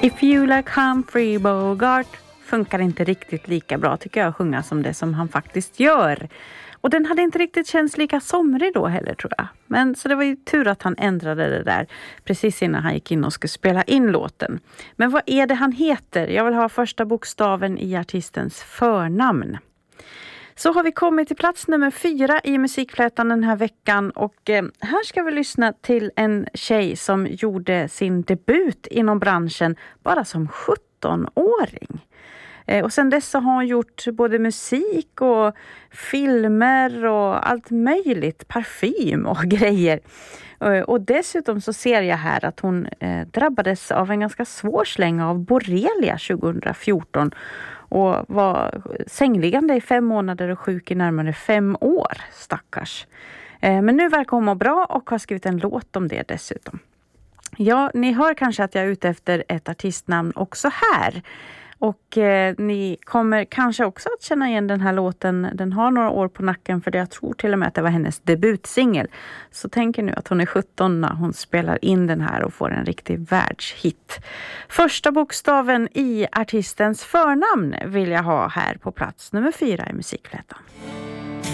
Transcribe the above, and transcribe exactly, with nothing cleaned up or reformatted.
If you like Humphrey Bogart funkar inte riktigt lika bra tycker jag att sjunga som det som han faktiskt gör. Och den hade inte riktigt känts lika somrig då heller tror jag. Men så det var ju tur att han ändrade det där precis innan han gick in och skulle spela in låten. Men vad är det han heter? Jag vill ha första bokstaven i artistens förnamn. Så har vi kommit till plats nummer fyra i musikflätan den här veckan och eh, här ska vi lyssna till en tjej som gjorde sin debut inom branschen bara som sjuttonåring. Eh, och sen dess så har hon gjort både musik och filmer och allt möjligt, parfym och grejer. Eh, och dessutom så ser jag här att hon eh, drabbades av en ganska svår släng av borrelia tjugohundrafjorton. Och var sängliggande i fem månader och sjuk i närmare fem år, stackars. Eh, men nu verkar hon må bra och har skrivit en låt om det dessutom. Ja, ni hör kanske att jag är ute efter ett artistnamn också här. Och eh, ni kommer kanske också att känna igen den här låten. Den har några år på nacken för det jag tror till och med att det var hennes debutsingel. Så tänker nu att hon är sjutton när hon spelar in den här och får en riktig världshit. Första bokstaven i artistens förnamn vill jag ha här på plats nummer fyra i musikflätan.